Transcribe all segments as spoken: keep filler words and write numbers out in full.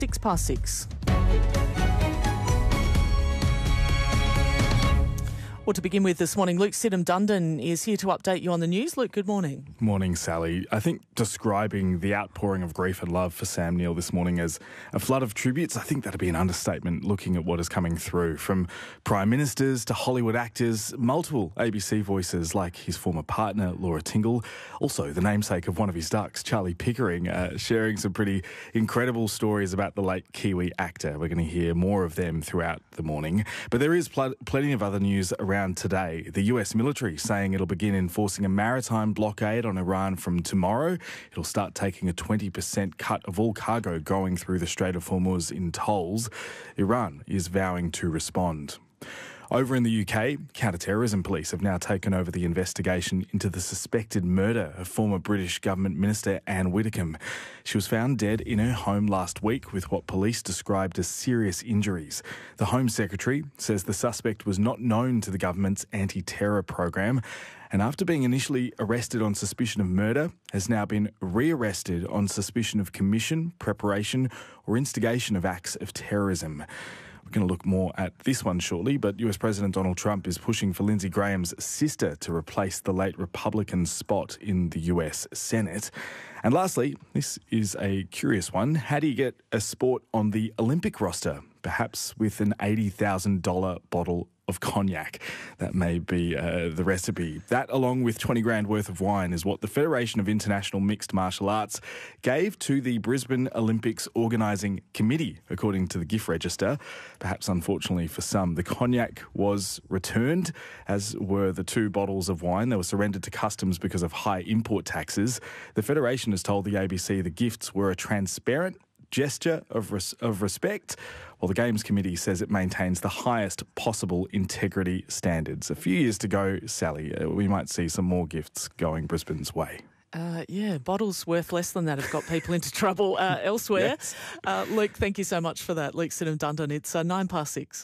Six past six. Well, to begin with this morning, Luke Sidham-Dundon is here to update you on the news. Luke, good morning. Morning, Sally. I think describing the outpouring of grief and love for Sam Neill this morning as a flood of tributes, I think that'd be an understatement looking at what is coming through from Prime Ministers to Hollywood actors, multiple A B C voices like his former partner, Laura Tingle, also the namesake of one of his ducks, Charlie Pickering, uh, sharing some pretty incredible stories about the late Kiwi actor. We're going to hear more of them throughout the morning. But there is pl- plenty of other news around today. The U S military saying it'll begin enforcing a maritime blockade on Iran from tomorrow. It'll start taking a twenty percent cut of all cargo going through the Strait of Hormuz in tolls. Iran is vowing to respond. Over in the U K, counter-terrorism police have now taken over the investigation into the suspected murder of former British government minister Anne Widdecombe. She was found dead in her home last week with what police described as serious injuries. The Home Secretary says the suspect was not known to the government's anti-terror program and after being initially arrested on suspicion of murder, has now been re-arrested on suspicion of commission, preparation or instigation of acts of terrorism. We're going to look more at this one shortly, but U S President Donald Trump is pushing for Lindsey Graham's sister to replace the late Republican spot in the U S Senate. And lastly, this is a curious one. How do you get a sport on the Olympic roster? Perhaps with an eighty thousand dollars bottle of cognac. That may be uh, the recipe. That, along with twenty grand worth of wine, is what the Federation of International Mixed Martial Arts gave to the Brisbane Olympics Organising Committee, according to the gift register. Perhaps unfortunately for some, the cognac was returned, as were the two bottles of wine. They were surrendered to customs because of high import taxes. The Federation has told the A B C the gifts were a transparent gesture of res- of respect, while the Games Committee says it maintains the highest possible integrity standards. A few years to go, Sally. Uh, we might see some more gifts going Brisbane's way. Uh, yeah, bottles worth less than that have got people into trouble uh, elsewhere. Yes. Uh, Luke, thank you so much for that. Luke Sidham-Dundon. It's uh, nine past six.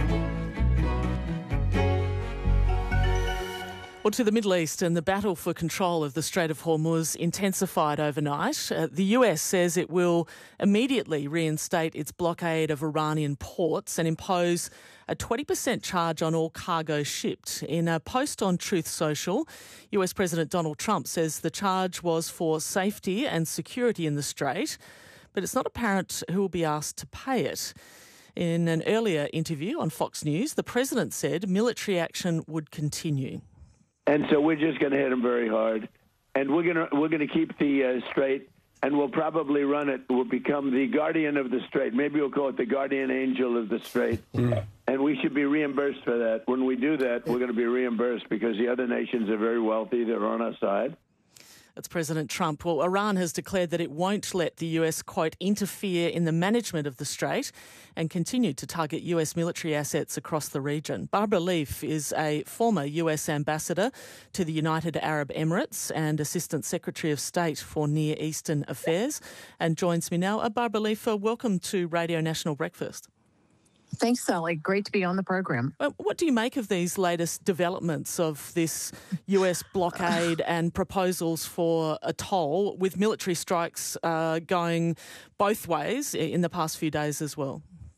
Well, to the Middle East, and the battle for control of the Strait of Hormuz intensified overnight. Uh, the U S says it will immediately reinstate its blockade of Iranian ports and impose a twenty percent charge on all cargo shipped. In a post on Truth Social, U S President Donald Trump says the charge was for safety and security in the strait, but it's not apparent who will be asked to pay it. In an earlier interview on Fox News, the president said military action would continue. And so we're just going to hit them very hard, and we're going to we're going to keep the uh, strait, and we'll probably run it. We'll become the guardian of the strait. Maybe we'll call it the guardian angel of the strait, mm. and we should be reimbursed for that. When we do that, we're going to be reimbursed because the other nations are very wealthy. They're on our side. That's President Trump. Well, Iran has declared that it won't let the U S, quote, interfere in the management of the strait and continue to target U S military assets across the region. Barbara Leaf is a former U S ambassador to the United Arab Emirates and Assistant Secretary of State for Near Eastern Affairs and joins me now. Uh, Barbara Leaf, uh, welcome to Radio National Breakfast. Thanks, Sally. Great to be on the program. What do you make of these latest developments of this U S blockade and proposals for a toll, with military strikes uh, going both ways in the past few days as well?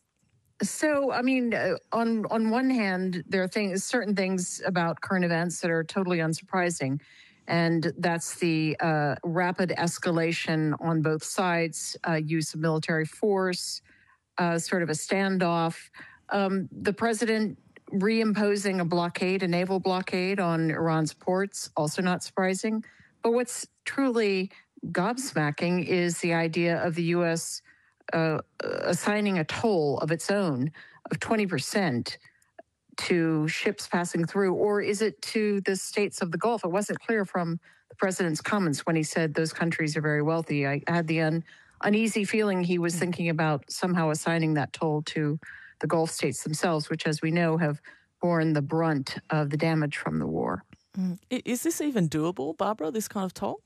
So, I mean, uh, on on one hand, there are things, certain things about current events that are totally unsurprising, and that's the uh, rapid escalation on both sides, uh, use of military force, Uh, sort of a standoff. Um, the president reimposing a blockade, a naval blockade on Iran's ports, also not surprising. But what's truly gobsmacking is the idea of the U S uh, assigning a toll of its own of twenty percent to ships passing through, or is it to the states of the Gulf? It wasn't clear from the president's comments when he said those countries are very wealthy. I had the un- uneasy feeling he was thinking about somehow assigning that toll to the Gulf states themselves, which, as we know, have borne the brunt of the damage from the war. Mm. Is this even doable, Barbara, this kind of toll?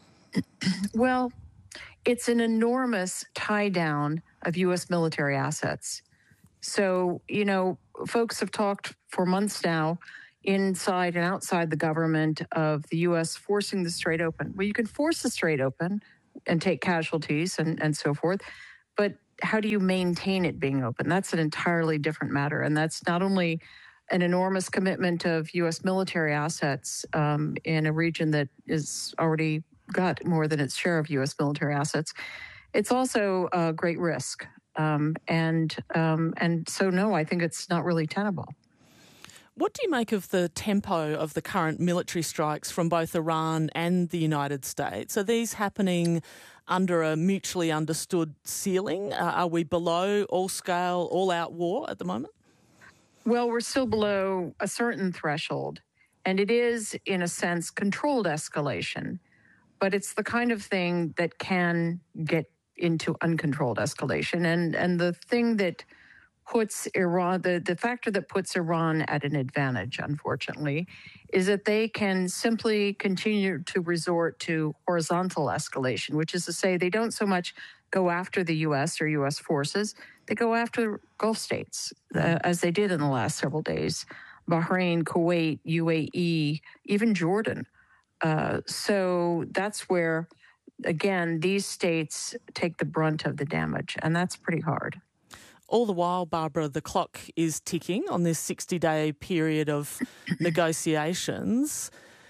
Well, it's an enormous tie-down of U S military assets. So, you know, folks have talked for months now, inside and outside the government, of the U S forcing the strait open. Well, you can force the strait open and take casualties and, and so forth, but how do you maintain it being open? That's an entirely different matter. And that's not only an enormous commitment of U S military assets um, in a region that is already got more than its share of U S military assets. It's also a great risk. Um, and um, and so, no, I think it's not really tenable. What do you make of the tempo of the current military strikes from both Iran and the United States? Are these happening under a mutually understood ceiling? Uh, are we below all-scale, all-out war at the moment? Well, we're still below a certain threshold, and it is, in a sense, controlled escalation. But it's the kind of thing that can get into uncontrolled escalation. And, and the thing that puts Iran, the, the factor that puts Iran at an advantage, unfortunately, is that they can simply continue to resort to horizontal escalation, which is to say they don't so much go after the U S or U S forces, they go after Gulf states, uh, as they did in the last several days, Bahrain, Kuwait, U A E, even Jordan. Uh, so that's where, again, these states take the brunt of the damage, and that's pretty hard. All the while, Barbara, the clock is ticking on this sixty-day period of negotiations.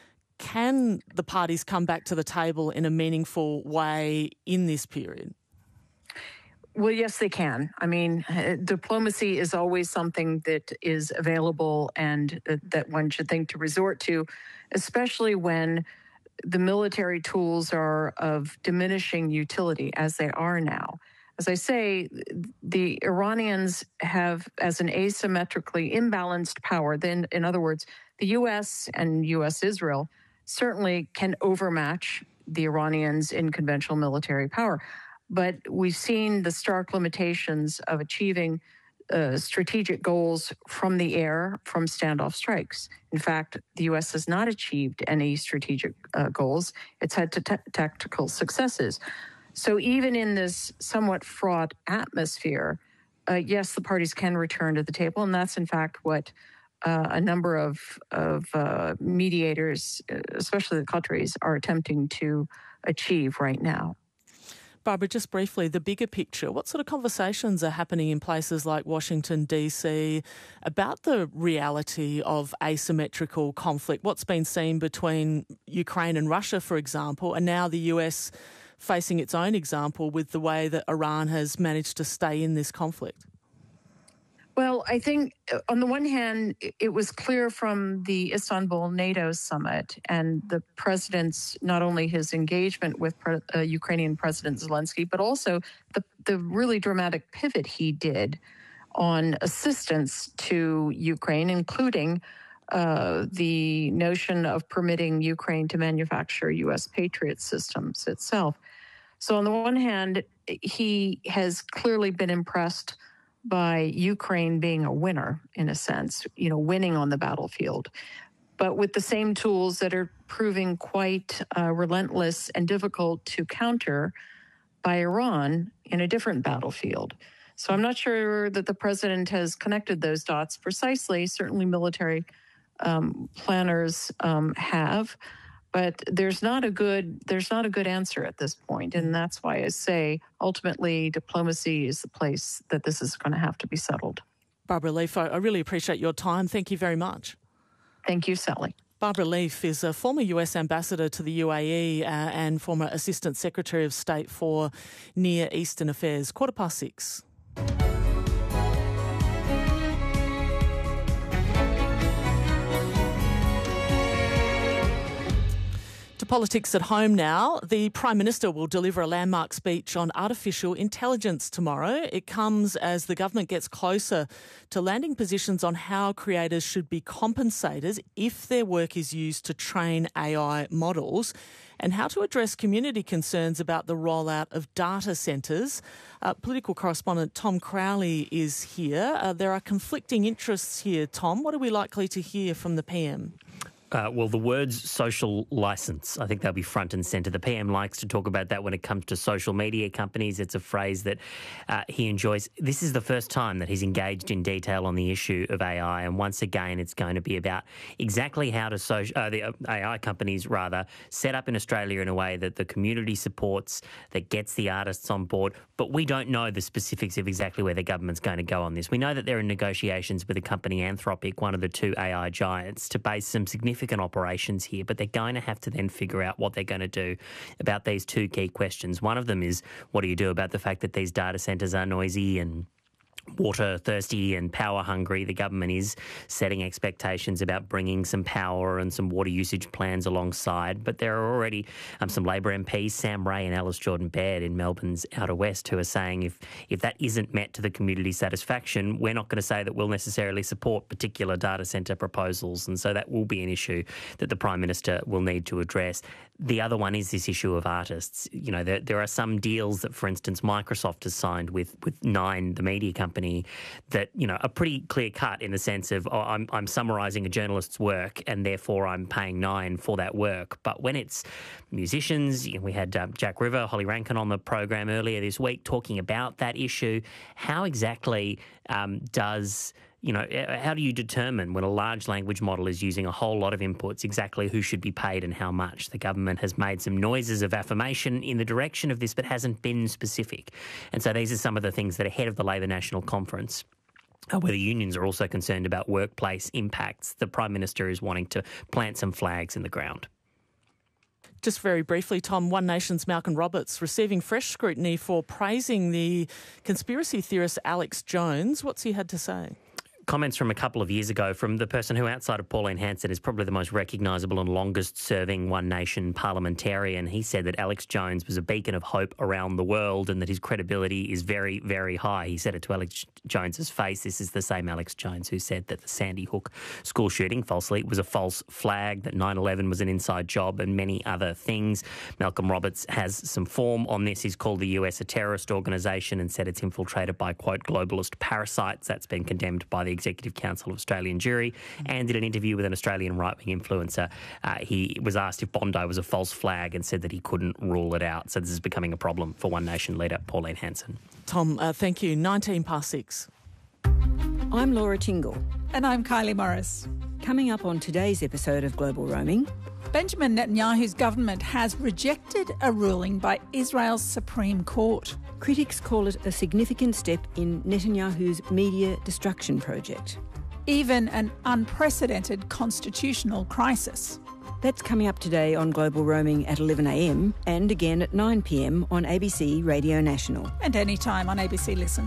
Can the parties come back to the table in a meaningful way in this period? Well, yes, they can. I mean, uh, diplomacy is always something that is available and uh, that one should think to resort to, especially when the military tools are of diminishing utility, as they are now. As I say, the Iranians have, as an asymmetrically imbalanced power, then, in other words, the U S and U S Israel certainly can overmatch the Iranians in conventional military power. But we've seen the stark limitations of achieving uh, strategic goals from the air, from standoff strikes. In fact, the U S has not achieved any strategic uh, goals. It's had t- tactical successes. So even in this somewhat fraught atmosphere, uh, yes, the parties can return to the table, and that's in fact what uh, a number of, of uh, mediators, especially the Qataris, are attempting to achieve right now. Barbara, just briefly, the bigger picture, what sort of conversations are happening in places like Washington, D C about the reality of asymmetrical conflict? What's been seen between Ukraine and Russia, for example, and now the U S facing its own example with the way that Iran has managed to stay in this conflict? Well, I think on the one hand, it was clear from the Istanbul NATO summit and the president's, not only his engagement with uh, Ukrainian President Zelensky, but also the, the really dramatic pivot he did on assistance to Ukraine, including uh, the notion of permitting Ukraine to manufacture U S Patriot systems itself. So on the one hand, he has clearly been impressed by Ukraine being a winner, in a sense, you know, winning on the battlefield, but with the same tools that are proving quite uh, relentless and difficult to counter by Iran in a different battlefield. So I'm not sure that the president has connected those dots precisely. Certainly military um, planners um, have, but there's not a good there's not a good answer at this point, and that's why I say ultimately diplomacy is the place that this is going to have to be settled. Barbara Leaf, I really appreciate your time. Thank you very much. Thank you, Sally. Barbara Leaf is a former U S ambassador to the U A E uh, and former Assistant Secretary of State for Near Eastern Affairs. Quarter past six. Politics at home now. The Prime Minister will deliver a landmark speech on artificial intelligence tomorrow. It comes as the government gets closer to landing positions on how creators should be compensated if their work is used to train A I models, and how to address community concerns about the rollout of data centres. Uh, political correspondent Tom Crowley is here. Uh, there are conflicting interests here, Tom. What are we likely to hear from the P M? Uh, well, the words social license, I think they'll be front and centre. The P M likes to talk about that when it comes to social media companies. It's a phrase that uh, he enjoys. This is the first time that he's engaged in detail on the issue of A I, and once again, it's going to be about exactly how to social, uh, the A I companies rather set up in Australia in a way that the community supports, that gets the artists on board. But we don't know the specifics of exactly where the government's going to go on this. We know that they're in negotiations with the company Anthropic, one of the two A I giants, to base some significant operations here, but they're going to have to then figure out what they're going to do about these two key questions. One of them is, what do you do about the fact that these data centres are noisy and water thirsty and power hungry? The government is setting expectations about bringing some power and some water usage plans alongside, but there are already um, some Labor M Ps, Sam Ray and Alice Jordan-Baird in Melbourne's Outer West, who are saying if, if that isn't met to the community satisfaction, we're not going to say that we'll necessarily support particular data centre proposals, and so that will be an issue that the Prime Minister will need to address. The other one is this issue of artists. You know, there, there are some deals that, for instance, Microsoft has signed with, with Nine, the media company, that, you know, are pretty clear cut in the sense of, oh, I'm, I'm summarising a journalist's work and therefore I'm paying Nine for that work. But when it's musicians, you know, we had um, Jack River, Holly Rankin on the program earlier this week talking about that issue. How exactly um, does... You know, how do you determine when a large language model is using a whole lot of inputs exactly who should be paid and how much? The government has made some noises of affirmation in the direction of this, but hasn't been specific. And so these are some of the things that ahead of the Labor National Conference, Uh, where the unions are also concerned about workplace impacts, the Prime Minister is wanting to plant some flags in the ground. Just very briefly, Tom, One Nation's Malcolm Roberts receiving fresh scrutiny for praising the conspiracy theorist Alex Jones. What's he had to say? Comments from a couple of years ago from the person who, outside of Pauline Hanson, is probably the most recognisable and longest-serving One Nation parliamentarian. He said that Alex Jones was a beacon of hope around the world and that his credibility is very, very high. He said it to Alex Jones's face. This is the same Alex Jones who said that the Sandy Hook school shooting, falsely, was a false flag, that nine eleven was an inside job and many other things. Malcolm Roberts has some form on this. He's called the U S a terrorist organisation and said it's infiltrated by, quote, globalist parasites. That's been condemned by the Executive Council of Australian Jury, and did an interview with an Australian right-wing influencer. Uh, he was asked if Bondi was a false flag and said that he couldn't rule it out. So this is becoming a problem for One Nation leader Pauline Hanson. Tom, uh, thank you. nineteen past six. I'm Laura Tingle. And I'm Kylie Morris. Coming up on today's episode of Global Roaming, Benjamin Netanyahu's government has rejected a ruling by Israel's Supreme Court. Critics call it a significant step in Netanyahu's media destruction project. Even an unprecedented constitutional crisis. That's coming up today on Global Roaming at eleven a m and again at nine p m on A B C Radio National. And anytime on A B C Listen.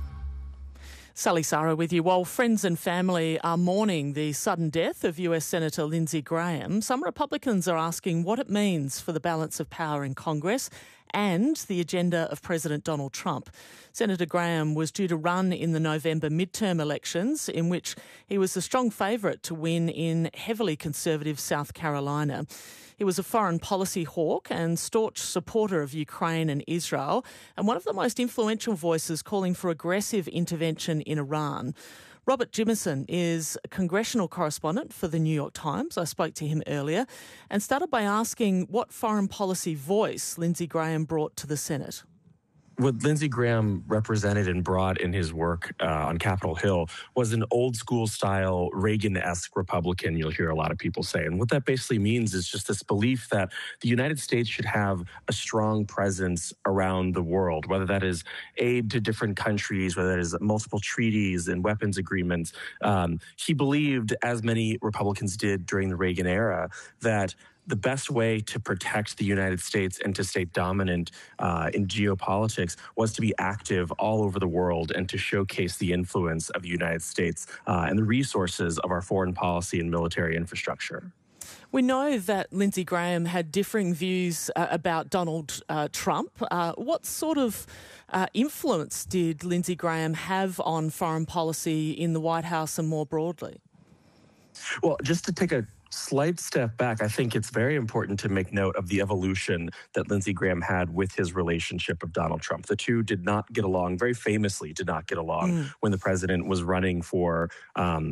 Sally Sarah with you. While friends and family are mourning the sudden death of U S Senator Lindsey Graham, some Republicans are asking what it means for the balance of power in Congress and the agenda of President Donald Trump. Senator Graham was due to run in the November midterm elections, in which he was the strong favourite to win in heavily conservative South Carolina. He was a foreign policy hawk and staunch supporter of Ukraine and Israel, and one of the most influential voices calling for aggressive intervention in Iran. Robert Jimison is a congressional correspondent for the New York Times. I spoke to him earlier and started by asking what foreign policy voice Lindsey Graham brought to the Senate. What Lindsey Graham represented and brought in his work uh, on Capitol Hill was an old school style Reagan-esque Republican, you'll hear a lot of people say. And what that basically means is just this belief that the United States should have a strong presence around the world, whether that is aid to different countries, whether that is multiple treaties and weapons agreements. Um, he believed, as many Republicans did during the Reagan era, that the best way to protect the United States and to stay dominant uh, in geopolitics was to be active all over the world and to showcase the influence of the United States uh, and the resources of our foreign policy and military infrastructure. We know that Lindsey Graham had differing views uh, about Donald uh, Trump. Uh, what sort of uh, influence did Lindsey Graham have on foreign policy in the White House and more broadly? Well, just to take a slight step back, I think it's very important to make note of the evolution that Lindsey Graham had with his relationship with Donald Trump. The two did not get along, very famously did not get along mm. when the president was running for um,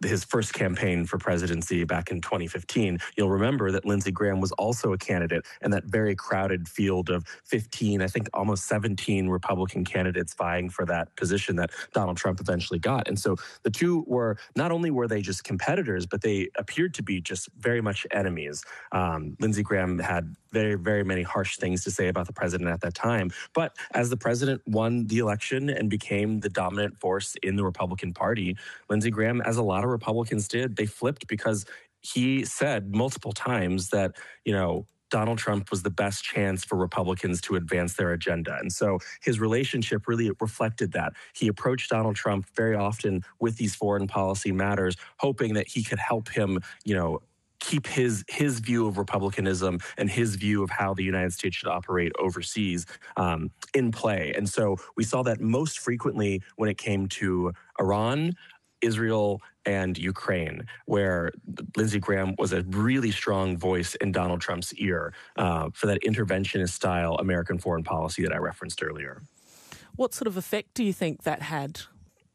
his first campaign for presidency back in twenty fifteen, you'll remember that Lindsey Graham was also a candidate in that very crowded field of fifteen, I think almost seventeen Republican candidates vying for that position that Donald Trump eventually got. And so the two were, not only were they just competitors, but they appeared to be just very much enemies. Um, Lindsey Graham had very, very many harsh things to say about the president at that time. But as the president won the election and became the dominant force in the Republican Party, Lindsey Graham, as a lot of Republicans did, they flipped because he said multiple times that, you know, Donald Trump was the best chance for Republicans to advance their agenda. And so his relationship really reflected that. He approached Donald Trump very often with these foreign policy matters, hoping that he could help him, you know, keep his his view of republicanism and his view of how the United States should operate overseas um, in play. And so we saw that most frequently when it came to Iran, Israel, and Ukraine, where Lindsey Graham was a really strong voice in Donald Trump's ear uh, for that interventionist style American foreign policy that I referenced earlier. What sort of effect do you think that had?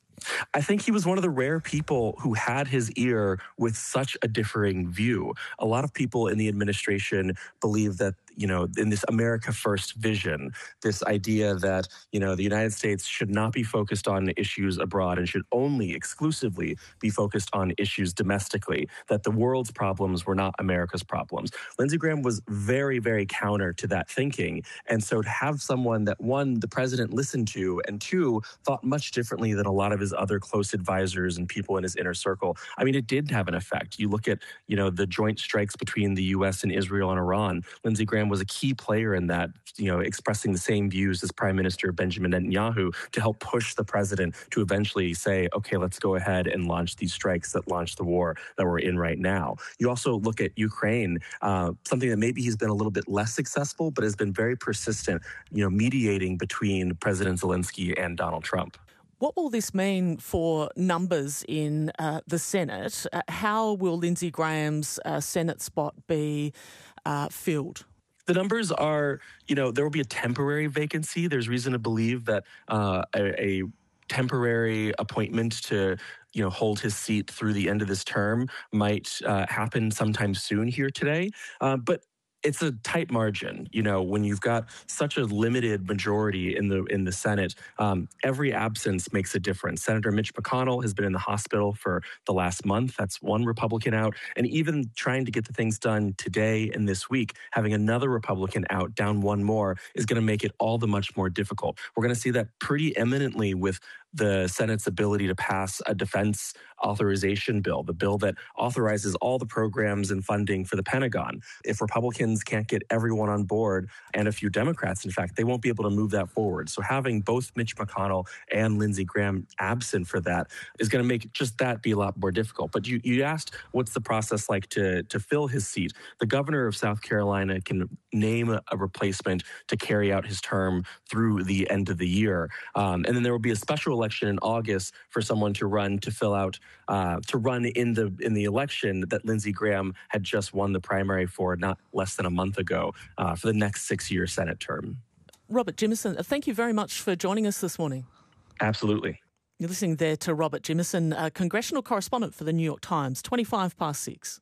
I think he was one of the rare people who had his ear with such a differing view. A lot of people in the administration believe that, you know, in this America First vision, this idea that, you know, the United States should not be focused on issues abroad and should only exclusively be focused on issues domestically, that the world's problems were not America's problems. Lindsey Graham was very, very counter to that thinking. And so to have someone that, one, the president listened to, and two, thought much differently than a lot of his other close advisors and people in his inner circle, I mean, it did have an effect. You look at, you know, the joint strikes between the U S and Israel and Iran. Lindsey Graham was a key player in that, you know, expressing the same views as Prime Minister Benjamin Netanyahu to help push the president to eventually say, okay, let's go ahead and launch these strikes that launched the war that we're in right now. You also look at Ukraine, uh, something that maybe he's been a little bit less successful, but has been very persistent, you know, mediating between President Zelensky and Donald Trump. What will this mean for numbers in uh, the Senate? Uh, how will Lindsey Graham's uh, Senate spot be uh, filled? The numbers are, you know, there will be a temporary vacancy. There's reason to believe that uh, a, a temporary appointment to, you know, hold his seat through the end of this term might uh, happen sometime soon here today. Uh, but it's a tight margin, you know, when you've got such a limited majority in the in the Senate. Um, every absence makes a difference. Senator Mitch McConnell has been in the hospital for the last month. That's one Republican out. And even trying to get the things done today and this week, having another Republican out, down one more, is going to make it all the much more difficult. We're going to see that pretty eminently with the Senate's ability to pass a defense authorization bill, the bill that authorizes all the programs and funding for the Pentagon. If Republicans can't get everyone on board, and a few Democrats, in fact, they won't be able to move that forward. So having both Mitch McConnell and Lindsey Graham absent for that is going to make just that be a lot more difficult. But you, you asked, what's the process like to, to fill his seat? The governor of South Carolina can name a replacement to carry out his term through the end of the year. Um, and then there will be a special election in August for someone to run to fill out, uh, to run in the in the election that Lindsey Graham had just won the primary for not less than a month ago uh, for the next six-year Senate term. Robert Jimison, thank you very much for joining us this morning. Absolutely. You're listening there to Robert Jimison, a congressional correspondent for the New York Times, twenty-five past six.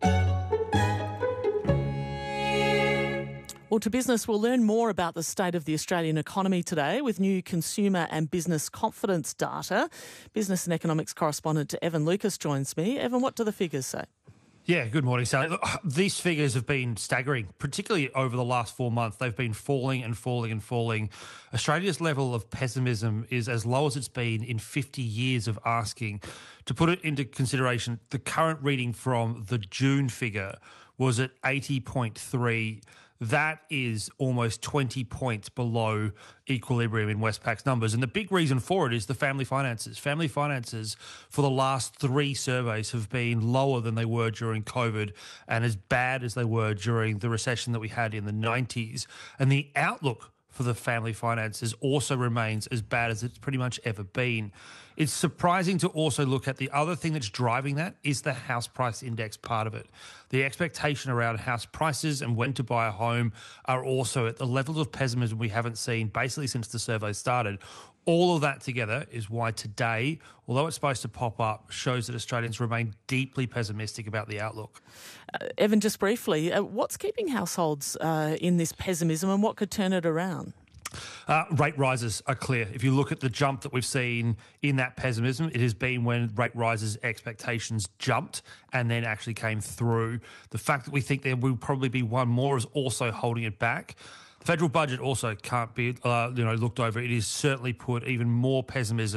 Well, to business, we'll learn more about the state of the Australian economy today with new consumer and business confidence data. Business and economics correspondent Evan Lucas joins me. Evan, what do the figures say? Yeah, good morning, Sally. Look, these figures have been staggering, particularly over the last four months. They've been falling and falling and falling. Australia's level of pessimism is as low as it's been in fifty years of asking. To put it into consideration, the current reading from the June figure was at eighty point three. That is almost twenty points below equilibrium in Westpac's numbers. And the big reason for it is the family finances. Family finances for the last three surveys have been lower than they were during COVID and as bad as they were during the recession that we had in the nineties. And the outlook for the family finances also remains as bad as it's pretty much ever been. It's surprising to also look at the other thing that's driving that is the house price index part of it. The expectation around house prices and when to buy a home are also at the levels of pessimism we haven't seen basically since the survey started. All of that together is why today, although it's supposed to pop up, shows that Australians remain deeply pessimistic about the outlook. Uh, Evan, just briefly, uh, what's keeping households uh, in this pessimism and what could turn it around? Uh, rate rises are clear. If you look at the jump that we've seen in that pessimism, it has been when rate rises expectations jumped and then actually came through. The fact that we think there will probably be one more is also holding it back. The federal budget also can't be uh, you know, looked over. It has certainly put even more pessimism